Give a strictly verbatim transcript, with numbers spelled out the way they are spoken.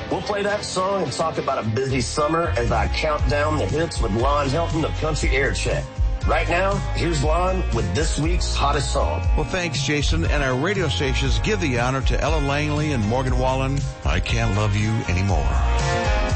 We'll play that song and talk about a busy summer as I count down the hits with Lon Helton of Country Air Check. Right now, here's Lon with this week's hottest song. Well, thanks, Jason. And our radio stations give the honor to Ellen Langley and Morgan Wallen. I Can't Love You Anymore.